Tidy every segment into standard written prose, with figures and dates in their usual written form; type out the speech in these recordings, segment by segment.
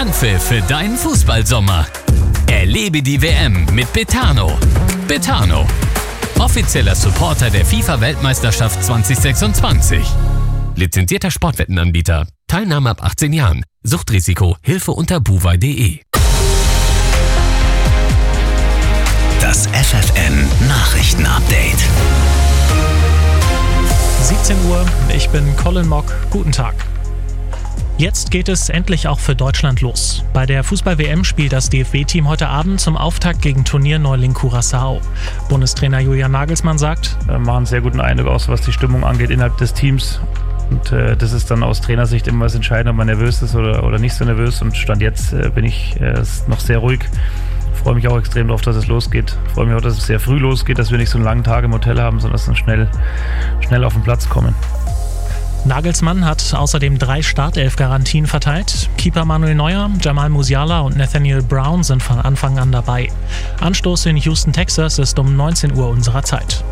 Anpfiff für deinen Fußballsommer. Erlebe die WM mit Betano. Betano, offizieller Supporter der FIFA-Weltmeisterschaft 2026. Lizenzierter Sportwettenanbieter. Teilnahme ab 18 Jahren. Suchtrisiko. Hilfe unter buwei.de. Das FFN Nachrichtenupdate. 17 Uhr, ich bin Colin Mock. Guten Tag. Jetzt geht es endlich auch für Deutschland los. Bei der Fußball-WM spielt das DFB-Team heute Abend zum Auftakt gegen Turnierneuling Curaçao. Bundestrainer Julian Nagelsmann sagt: Wir machen einen sehr guten Eindruck aus, was die Stimmung angeht innerhalb des Teams. Und das ist dann aus Trainersicht immer was entscheidend, ob man nervös ist oder nicht so nervös. Und Stand jetzt bin ich noch sehr ruhig. Ich freue mich auch extrem darauf, dass es losgeht. Ich freue mich auch, dass es sehr früh losgeht, dass wir nicht so einen langen Tag im Hotel haben, sondern dass wir schnell auf den Platz kommen. Nagelsmann hat außerdem 3 Startelf-Garantien verteilt. Keeper Manuel Neuer, Jamal Musiala und Nathaniel Brown sind von Anfang an dabei. Anstoß in Houston, Texas ist um 19 Uhr unserer Zeit.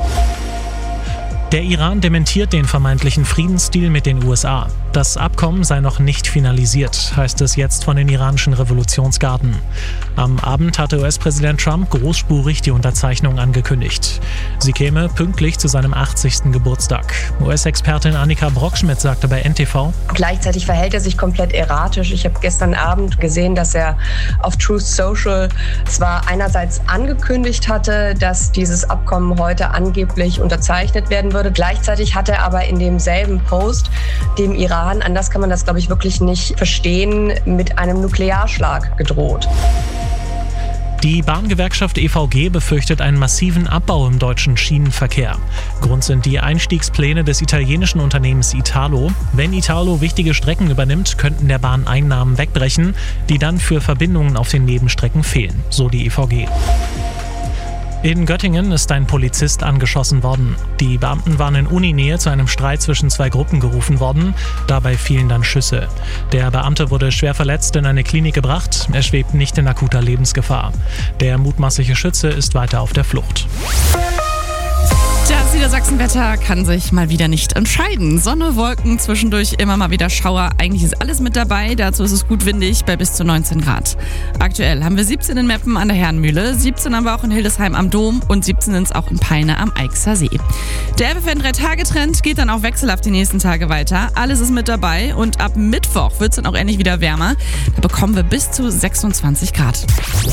Der Iran dementiert den vermeintlichen Friedensdeal mit den USA. Das Abkommen sei noch nicht finalisiert, heißt es jetzt von den iranischen Revolutionsgarden. Am Abend hatte US-Präsident Trump großspurig die Unterzeichnung angekündigt. Sie käme pünktlich zu seinem 80. Geburtstag. US-Expertin Annika Brockschmidt sagte bei NTV: Gleichzeitig verhält er sich komplett erratisch. Ich habe gestern Abend gesehen, dass er auf Truth Social zwar einerseits angekündigt hatte, dass dieses Abkommen heute angeblich unterzeichnet werden würde. Gleichzeitig hat er aber in demselben Post dem Iran, anders kann man das, glaube ich, wirklich nicht verstehen, mit einem Nuklearschlag gedroht. Die Bahngewerkschaft EVG befürchtet einen massiven Abbau im deutschen Schienenverkehr. Grund sind die Einstiegspläne des italienischen Unternehmens Italo. Wenn Italo wichtige Strecken übernimmt, könnten der Bahn Einnahmen wegbrechen, die dann für Verbindungen auf den Nebenstrecken fehlen, so die EVG. In Göttingen ist ein Polizist angeschossen worden. Die Beamten waren in Uninähe zu einem Streit zwischen 2 Gruppen gerufen worden. Dabei fielen dann Schüsse. Der Beamte wurde schwer verletzt in eine Klinik gebracht. Er schwebt nicht in akuter Lebensgefahr. Der mutmaßliche Schütze ist weiter auf der Flucht. Das Niedersachsenwetter kann sich mal wieder nicht entscheiden. Sonne, Wolken, zwischendurch immer mal wieder Schauer. Eigentlich ist alles mit dabei. Dazu ist es gut windig bei bis zu 19 Grad. Aktuell haben wir 17 in Meppen an der Herrenmühle, 17 haben wir auch in Hildesheim am Dom und 17 sind es auch in Peine am Eichser See. Der FFN 3-Tage-Trend geht dann auch wechselhaft die nächsten Tage weiter. Alles ist mit dabei und ab Mittwoch wird es dann auch endlich wieder wärmer. Da bekommen wir bis zu 26 Grad.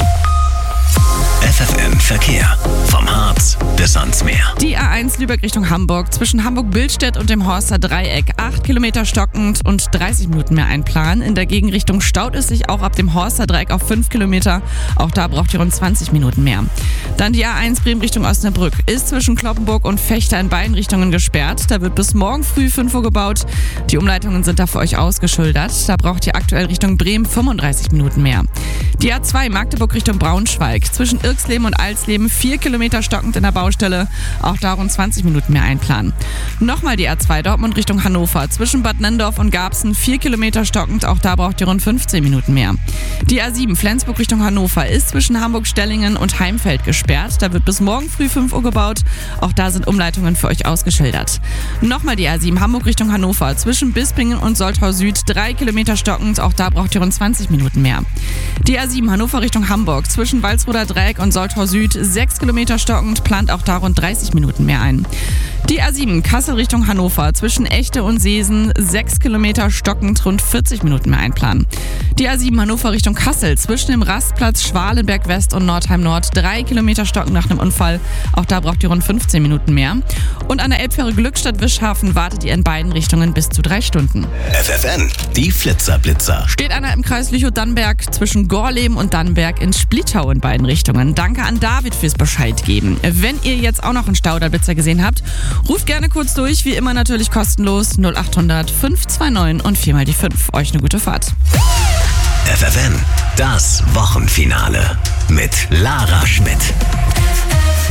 FFN Verkehr. Vom Harz bis ans Meer. Die A1 Lübeck Richtung Hamburg. Zwischen Hamburg-Billstedt und dem Horster Dreieck. 8 Kilometer stockend und 30 Minuten mehr einplanen. In der Gegenrichtung staut es sich auch ab dem Horster Dreieck auf 5 Kilometer. Auch da braucht ihr rund 20 Minuten mehr. Dann die A1 Bremen Richtung Osnabrück. Ist zwischen Cloppenburg und Vechta in beiden Richtungen gesperrt. Da wird bis morgen früh 5 Uhr gebaut. Die Umleitungen sind da für euch ausgeschildert. Da braucht ihr aktuell Richtung Bremen 35 Minuten mehr. Die A2 Magdeburg Richtung Braunschweig. Zwischen Irxleben und Alsleben 4 Kilometer stockend in der Baustelle. Auch da rund 20 Minuten mehr einplanen. Nochmal die A2 Dortmund Richtung Hannover. Zwischen Bad Nennendorf und Garbsen 4 Kilometer stockend. Auch da braucht ihr rund 15 Minuten mehr. Die A7 Flensburg Richtung Hannover ist zwischen Hamburg-Stellingen und Heimfeld gesperrt. Da wird bis morgen früh 5 Uhr gebaut. Auch da sind Umleitungen für euch ausgeschildert. Nochmal die A7 Hamburg Richtung Hannover. Zwischen Bispingen und Soltau Süd 3 Kilometer stockend. Auch da braucht ihr rund 20 Minuten mehr. Die A7 Hannover Richtung Hamburg. Zwischen Walsroder Dreieck und Soltau Süd 6 Kilometer stockend, plant auch da rund 30 Minuten mehr ein. Die A7 Kassel Richtung Hannover. Zwischen Echte und Seesen 6 Kilometer stockend, rund 40 Minuten mehr einplanen. Die A7 Hannover Richtung Kassel. Zwischen dem Rastplatz Schwalenberg West und Nordheim Nord 3 Kilometer stockend nach einem Unfall. Auch da braucht ihr rund 15 Minuten mehr. Und an der Elbfähre Glückstadt-Wischhafen wartet ihr in beiden Richtungen bis zu 3 Stunden. FFN, die Flitzer-Blitzer. Steht einer im Kreis Lüchow-Dannenberg zwischen Gorleben und Dannenberg in Splittau in beiden Richtungen. Danke an David fürs Bescheid geben. Wenn ihr jetzt auch noch einen Stau oder Blitzer gesehen habt, ruft gerne kurz durch. Wie immer natürlich kostenlos 0800 529 und 4 mal die 5. Euch eine gute Fahrt. FFN, das Wochenfinale mit Lara Schmidt.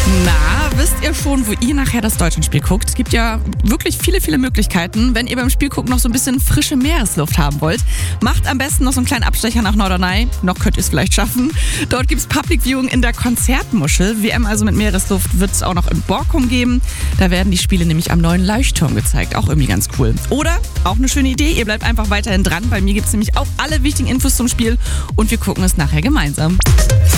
Na, wisst ihr schon, wo ihr nachher das Deutschlandspiel guckt? Es gibt ja wirklich viele, viele Möglichkeiten. Wenn ihr beim Spiel gucken noch so ein bisschen frische Meeresluft haben wollt, macht am besten noch so einen kleinen Abstecher nach Norderney. Noch könnt ihr es vielleicht schaffen. Dort gibt es Public Viewing in der Konzertmuschel. WM also mit Meeresluft wird es auch noch in Borkum geben. Da werden die Spiele nämlich am neuen Leuchtturm gezeigt. Auch irgendwie ganz cool. Oder, auch eine schöne Idee, ihr bleibt einfach weiterhin dran. Bei mir gibt es nämlich auch alle wichtigen Infos zum Spiel und wir gucken es nachher gemeinsam.